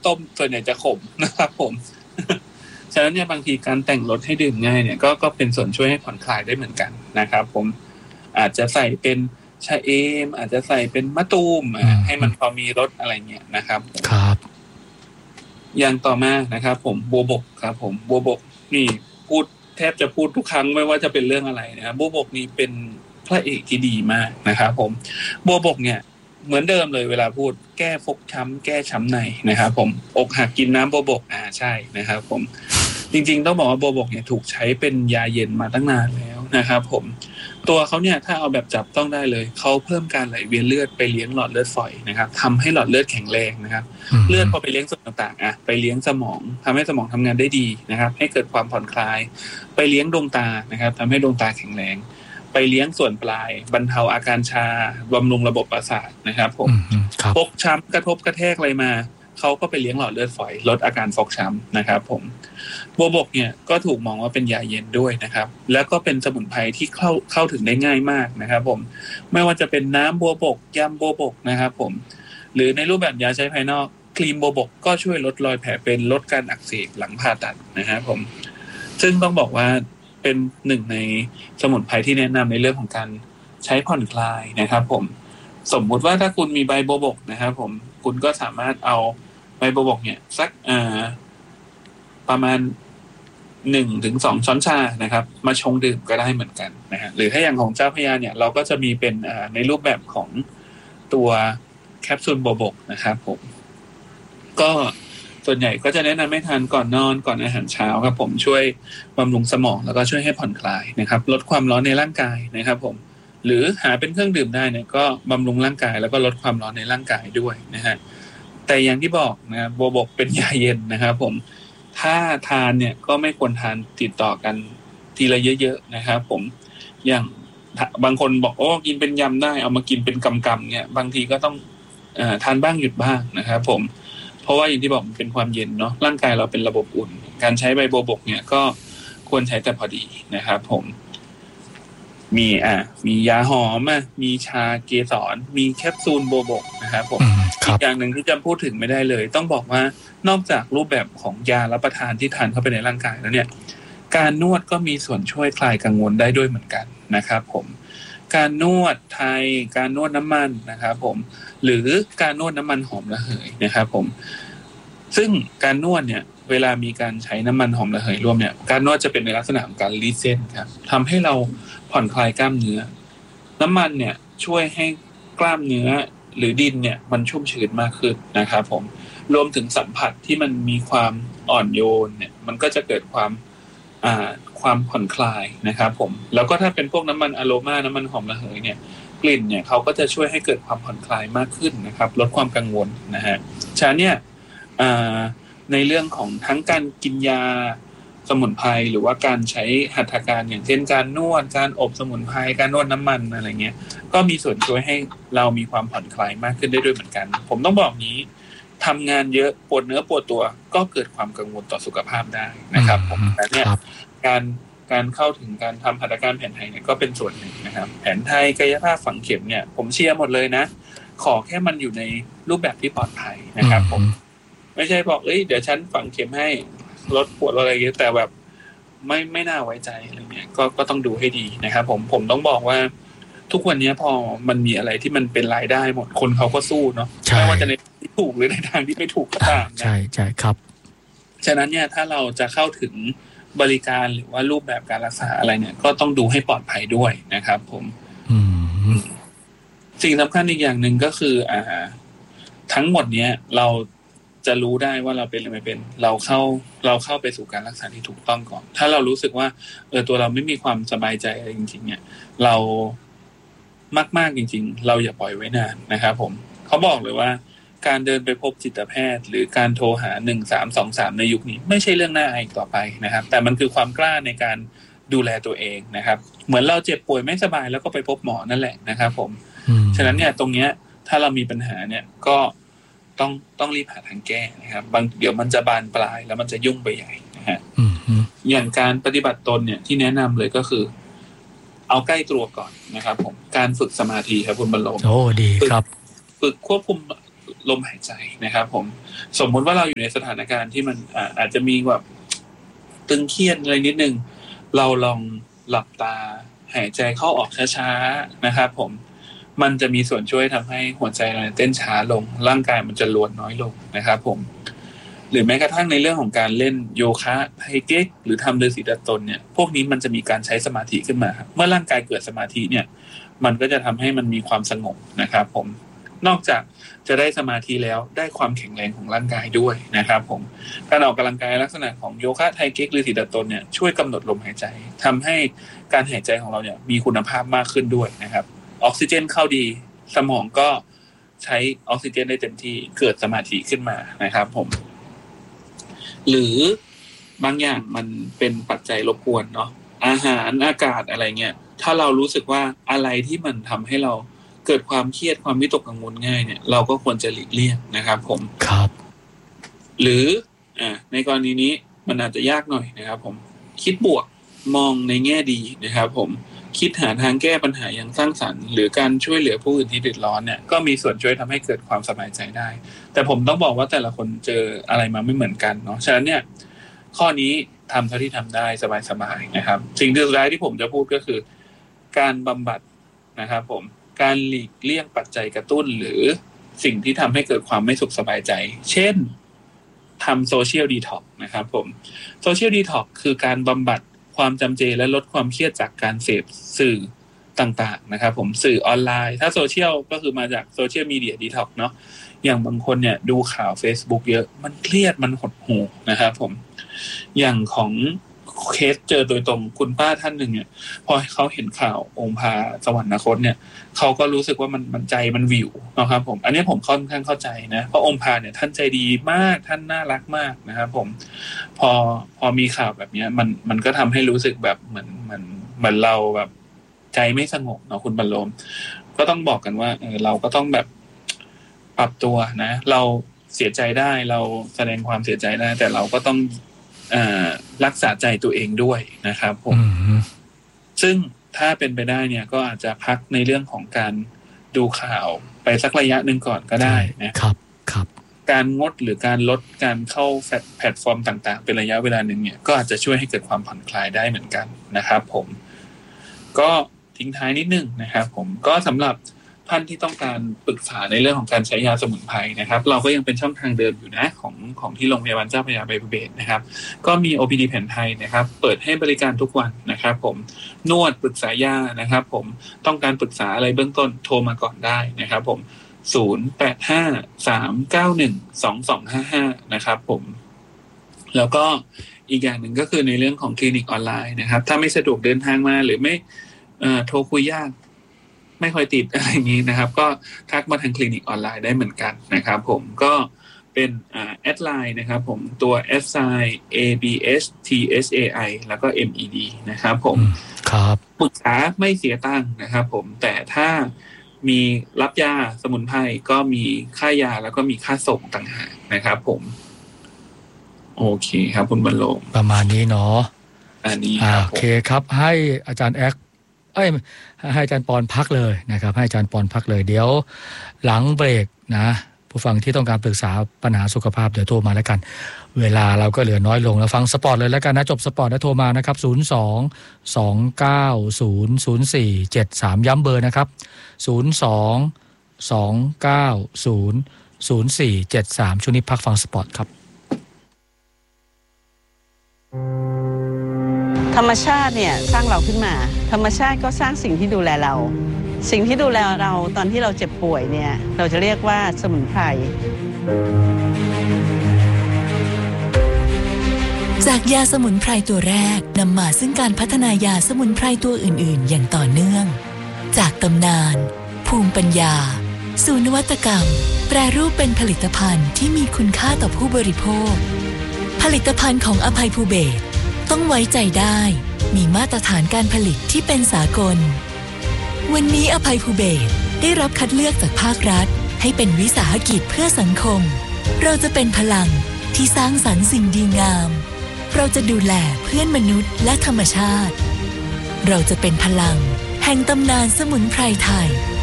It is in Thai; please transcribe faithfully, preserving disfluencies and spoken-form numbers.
ต้มส่วนใหญ่จะขมนะครับผมฉะนั้นเนี่ยบางทีการแต่งรสให้ดื่มง่ายเนี่ยก็ก็เป็นส่วนช่วยให้ผ่อนคลายได้เหมือนกันนะครับผมอาจจะใส่เป็นชาเอมอาจจะใส่เป็นมะตูมให้มันพอมีรสอะไรเงี้ยนะครับครับอย่างต่อมานะครับผมบัวบกครับผมบัวบกนี่พูดแทบจะพูดทุกครั้งไม่ว่าจะเป็นเรื่องอะไรนะครับบัวบกนี่เป็นพระเอกที่ดีมากนะครับผมบัวบกเนี่ยเหมือนเดิมเลยเวลาพูดแก้ฟกช้ำแก้ช้ำในนะครับผมอกหักกินน้ำบัวบกอ่าใช่นะครับผมจริงๆต้องบอกว่าบัวบกเนี่ยถูกใช้เป็นยาเย็นมาตั้งนานแล้วนะครับผมตัวเขาเนี่ยถ้าเอาแบบจับต้องได้เลยเขาเพิ่มการไหลเวียนเลือดไปเลี้ยงหลอดเลือดฝอยนะครับทำให้หลอดเลือดแข็งแรงนะครับเลือดพอไปเลี้ยงส่วนต่างๆอ่ะไปเลี้ยงสมองทำให้สมองทำงานได้ดีนะครับให้เกิดความผ่อนคลายไปเลี้ยงดวงตานะครับทำให้ดวงตาแข็งแรงไปเลี้ยงส่วนปลายบรรเทาอาการชาบำรุงระบบประสาทนะครับผมฟกช้ำกระทบกระแทกอะไรมาเขาก็ไปเลี้ยงหลอดเลือดฝอยลดอาการฟกช้ำนะครับผมบัวบกเนี่ยก็ถูกมองว่าเป็นยาเย็นด้วยนะครับแล้วก็เป็นสมุนไพรที่เข้าเข้าถึงได้ง่ายมากนะครับผมไม่ว่าจะเป็นน้ำบัวบกยำบัวบกนะครับผมหรือในรูปแบบยาใช้ภายนอกครีมบัวบกก็ช่วยลดรอยแผลเป็นลดการอักเสบหลังผ่าตัดนะครับผมซึ่งต้องบอกว่าเป็นหนึ่งในสมุนไพรที่แนะนำในเรื่องของการใช้ผ่อนคลายนะครับผมสมมุติว่าถ้าคุณมีใบบัวบกนะครับผมคุณก็สามารถเอาใบบัวบกเนี่ยสักอ่าประมาณหนึ่งถึงสองช้อนชานะครับมาชงดื่มก็ได้เหมือนกันนะฮะหรือถ้าอย่างของเจ้าพระยาเนี่ยเราก็จะมีเป็นอ่าในรูปแบบของตัวแคปซูลบัวบกนะครับผมก็ส่วนใหญ่ก็จะแนะนำให้ทานก่อนนอนก่อนอาหารเช้าครับผมช่วยบำรุงสมองแล้วก็ช่วยให้ผ่อนคลายนะครับลดความร้อนในร่างกายนะครับผมหรือหาเป็นเครื่องดื่มได้เนี่ยก็บำรุงร่างกายแล้วก็ลดความร้อนในร่างกายด้วยนะฮะแต่อย่างที่บอกนะบัวบกเป็นยาเย็นนะครับผมถ้าทานเนี่ยก็ไม่ควรทานติดต่อกันทีละเยอะๆนะครับผมอย่างบางคนบอกโอ้กินเป็นยำได้เอามากินเป็นกำๆเนี่ยบางทีก็ต้องเอ่อทานบ้างหยุดบ้างนะครับผมเพราะว่าอย่างที่บอกมันเป็นความเย็นเนาะร่างกายเราเป็นระบบอุ่นการใช้ใบบัวบกเนี่ยก็ควรใช้แต่พอดีนะครับผมมีอ่ะมียาหอมอ่ะมีชาเกสรมีแคปซูลบัวบกนะครับผมอีกอย่างหนึ่งที่จะพูดถึงไม่ได้เลยต้องบอกว่านอกจากรูปแบบของยารับประทานที่ทานเข้าไปในร่างกายแล้วเนี่ยการนวดก็มีส่วนช่วยคลายกังวลได้ด้วยเหมือนกันนะครับผมการนวดไทยการนวดน้ำมันนะครับผมหรือการนวดน้ำมันหอมระเหยนะครับผมซึ่งการนวดเนี่ยเวลามีการใช้น้ำมันหอมระเหยร่วมเนี่ยการนวดจะเป็นในลักษณะของการรีดเส้นครับทำให้เราผ่อนคลายกล้ามเนื้อน้ำมันเนี่ยช่วยให้กล้ามเนื้อหรือดินเนี่ยมันชุ่มชื้นมากขึ้นนะครับผมรวมถึงสัมผัสที่มันมีความอ่อนโยนเนี่ยมันก็จะเกิดความอ่าความผ่อนคลายนะครับผมแล้วก็ถ้าเป็นพวกน้ำมันอะโรมาน้ำมันหอมระเหยเนี่ยกลิ่นเนี่ยเขาก็จะช่วยให้เกิดความผ่อนคลายมากขึ้นนะครับลดความกังวลนะฮะฉะนั้นเนี่ยอ่าในเรื่องของทั้งการกินยาสมุนไพรหรือว่าการใช้หัตถการอย่างเช่นการนวดการอบสมุนไพรการนวดน้ำมันอะไรเงี้ยก็มีส่วนช่วยให้เรามีความผ่อนคลายมากขึ้นได้ด้วยเหมือนกันผมต้องบอกนี้ทำงานเยอะปวดเนื้อปวดตัวก็เกิดความกังวลต่อสุขภาพได้นะครับผมแต่เนี่ยการการเข้าถึงการทำหัตถการแผนไทยเนี่ยก็เป็นส่วนหนึ่งนะครับแผนไทยกายภาพฝังเข็มเนี่ยผมเชียร์หมดเลยนะขอแค่มันอยู่ในรูปแบบที่ปลอดภัยนะครับผมไม่ใช่บอกเอ้ยเดี๋ยวฉันฝังเข็มให้ลดปวดอะไรเงี้ยแต่แบบไม่ไม่น่าไว้ใจอะไรเงี้ยก็ก็ต้องดูให้ดีนะครับผมผมต้องบอกว่าทุกวันนี้พอมันมีอะไรที่มันเป็นรายได้หมดคนเขาก็สู้เนาะไม่ว่าจะในทางที่ถูกหรือในทางที่ไม่ถูกก็ตามนะใช่ใช่ครับฉะนั้นเนี่ยถ้าเราจะเข้าถึงบริการหรือว่ารูปแบบการรักษาอะไรเนี่ยก็ต้องดูให้ปลอดภัยด้วยนะครับผมสิ่งสำคัญอีกอย่างหนึ่งก็คืออ่าทั้งหมดเนี้ยเราจะรู้ได้ว่าเราเป็นหรือไม่เป็นเราเข้าเราเข้าไปสู่การรักษาที่ถูกต้องก่อนถ้าเรารู้สึกว่าเออตัวเราไม่มีความสบายใจอะไรจริงๆเนี่ยเรามากๆจริงๆเราอย่าปล่อยไว้นานนะครับผมเขาบอกเลยว่าการเดินไปพบจิตแพทย์หรือการโทรหาหนึ่งสามสองสามในยุคนี้ไม่ใช่เรื่องน่าอายต่อไปนะครับแต่มันคือความกล้าในการดูแลตัวเองนะครับเหมือนเราเจ็บป่วยไม่สบายแล้วก็ไปพบหมอนั่นแหละนะครับผมฉะนั้นเนี่ยตรงเนี้ยถ้าเรามีปัญหาเนี่ยก็ต้องต้องรีบหาทางแก้นะครับบางเดี๋ยวมันจะบานปลายแล้วมันจะยุ่งไปใหญ่นะฮะอย่างการปฏิบัติตนเนี่ยที่แนะนำเลยก็คือเอาใกล้ตัวก่อนนะครับผมการฝึกสมาธิครับคุณบรรลมโอ้ดีครับฝึกควบคุมลมหายใจนะครับผมสมมุติว่าเราอยู่ในสถานการณ์ที่มันอาจจะมีแบบตึงเครียดอะไรนิดนึงเราลองหลับตาหายใจเข้าออกช้าๆนะครับผมมันจะมีส่วนช่วยทำให้หัวใจเราเต้นช้าลงร่างกายมันจะรวนน้อยลงนะครับผมหรือแม้กระทั่งในเรื่องของการเล่นโยคะไทเก๊กหรือทำฤาษีดัดตนเนี่ยพวกนี้มันจะมีการใช้สมาธิขึ้นมาเมื่อร่างกายเกิดสมาธิเนี่ยมันก็จะทำให้มันมีความสงบนะครับผมนอกจากจะได้สมาธิแล้วได้ความแข็งแรงของร่างกายด้วยนะครับผมการออกกำลังกายลักษณะของโยคะไทเก๊กหรือฤาษีดัดตนเนี่ยช่วยกำหนดลมหายใจทำให้การหายใจของเราเนี่ยมีคุณภาพมากขึ้นด้วยนะครับออกซิเจนเข้าดีสมองก็ใช้ออกซิเจนได้เต็มที่เกิดสมาธิขึ้นมานะครับผมหรือบางอย่างมันเป็นปัจจัยรบกวนเนาะอาหารอากาศอะไรเงี้ยถ้าเรารู้สึกว่าอะไรที่มันทำให้เราเกิดความเครียดความวิตกกังวลง่ายเนี่ยเราก็ควรจะหลีกเลี่ยงนะครับผมครับหรืออ่าในกรณีนี้มันอาจจะยากหน่อยนะครับผมคิดบวกมองในแง่ดีนะครับผมคิดหาทางแก้ปัญหาอย่างสร้างสรรค์หรือการช่วยเหลือผู้อื่นที่เดือดร้อนเนี่ยก็มีส่วนช่วยทำให้เกิดความสบายใจได้แต่ผมต้องบอกว่าแต่ละคนเจออะไรมาไม่เหมือนกันเนาะฉะนั้นเนี่ยข้อนี้ทำเท่าที่ทำได้สบายๆนะครับสิ่งที่สุดท้ายที่ผมจะพูดก็คือการบำบัดนะครับผมการหลีกเลี่ยงปัจจัยกระตุ้นหรือสิ่งที่ทำให้เกิดความไม่สุขสบายใจเช่นทำโซเชียลดีท็อกซ์นะครับผมโซเชียลดีท็อกซ์คือการบำบัดความจำเจและลดความเครียดจากการเสพสื่อต่างๆนะครับผมสื่อออนไลน์ถ้าโซเชียลก็คือมาจากโซเชียลมีเดียดีท็อกซ์เนาะอย่างบางคนเนี่ยดูข่าว Facebook เยอะมันเครียดมันหดหู่นะครับผมอย่างของเคสเจอโดยตรงคุณป้าท่านหนึ่งเนี่ยพอเขาเห็นข่าวองค์พาสวรรคตเนี่ยเขาก็รู้สึกว่ามันมันใจมันวิวนะครับผมอันนี้ผมค่อนข้างเข้าใจนะเพราะองค์พาเนี่ยท่านใจดีมากท่านน่ารักมากนะครับผมพอพอมีข่าวแบบนี้มันมันก็ทำให้รู้สึกแบบเหมือนเหมือนเหมือนเราแบบใจไม่สงบเนาะคุณบรรลมก็ต้องบอกกันว่าเออเราก็ต้องแบบปรับตัวนะเราเสียใจได้เราแสดงความเสียใจได้แต่เราก็ต้องรักษาใจตัวเองด้วยนะครับผมซึ่งถ้าเป็นไปได้เนี่ยก็อาจจะพักในเรื่องของการดูข่าวไปสักระยะหนึ่งก่อนก็ได้นะครับครับการงดหรือการลดการเข้าแพลตฟอร์มต่างๆเป็นระยะเวลาหนึ่งเนี่ยก็อาจจะช่วยให้เกิดความผ่อนคลายได้เหมือนกันนะครับผมก็ทิ้งท้ายนิดนึงนะครับผมก็สำหรับท่านที่ต้องการปรึกษาในเรื่องของการใช้ยาสมุนไพรนะครับเราก็ยังเป็นช่องทางเดิมอยู่นะของของที่โรงพยาบาลเจ้าพระยาไบภูเบศรนะครับก็มี โอ พี ดี แผนไทยนะครับเปิดให้บริการทุกวันนะครับผมนวดปรึกษายานะครับผมต้องการปรึกษาอะไรเบื้องต้นโทรมาก่อนได้นะครับผมศูนย์ แปด ห้า สาม เก้า หนึ่ง สอง สอง ห้า ห้านะครับผมแล้วก็อีกอย่างหนึ่งก็คือในเรื่องของคลินิกออนไลน์นะครับถ้าไม่สะดวกเดินทางมาหรือไม่เอ่อโทรคุยยากไม่ค่อยติดอะไรอย่างนี้นะครับก็ทักมาทางคลินิกออนไลน์ได้เหมือนกันนะครับผมก็เป็นอ่าแอดไลน์นะครับผมตัว แอท ไซน์ เอ บี เอส ที เอช เอ ไอ แล้วก็ เอ็ม อี ดี นะครับผมครับปรึกษาไม่เสียตังค์นะครับผมแต่ถ้ามีรับยาสมุนไพรก็มีค่ายาแล้วก็มีค่าส่งต่างหากนะครับผมโอเคครับคุณบรรลงประมาณนี้เนาะอันนี้โอเคครับให้อาจารย์แอ๊กเอ้ยให้อาจารย์ปอนพักเลยนะครับให้อาจารย์ปอนพักเลยเดี๋ยวหลังเบรกนะผู้ฟังที่ต้องการปรึกษาปัญหาสุขภาพเดี๋ยวโทรมาแล้วกันเวลาเราก็เหลือน้อยลงแล้วฟังสปอร์ตเลยแล้วกันนะจบสปอร์ตแล้วโทรมานะครับศูนย์ สอง สอง เก้า ศูนย์ ศูนย์ สี่ เจ็ด สามย้ำเบอร์นะครับศูนย์ สอง สอง เก้า ศูนย์ ศูนย์ สี่ เจ็ด สามช่วงนี้พักฟังสปอร์ตครับธรรมชาติเนี่ยสร้างเราขึ้นมาธรรมชาติก็สร้างสิ่งที่ดูแลเราสิ่งที่ดูแลเราตอนที่เราเจ็บป่วยเนี่ยเราจะเรียกว่าสมุนไพรจากยาสมุนไพรตัวแรกนำมาซึ่งการพัฒนายาสมุนไพรตัวอื่นๆอย่างต่อเนื่องจากตำนานภูมิปัญญาสู่นวัตกรรมแปรรูปเป็นผลิตภัณฑ์ที่มีคุณค่าต่อผู้บริโภคผลิตภัณฑ์ของอภัยภูเบศรต้องไว้ใจได้มีมาตรฐานการผลิตที่เป็นสากลวันนี้อภัยภูเบศรได้รับคัดเลือกจากภาครัฐให้เป็นวิสาหกิจเพื่อสังคมเราจะเป็นพลังที่สร้างสรรค์สิ่งดีงามเราจะดูแลเพื่อนมนุษย์และธรรมชาติเราจะเป็นพลังแห่งตำนานสมุนไพรไทย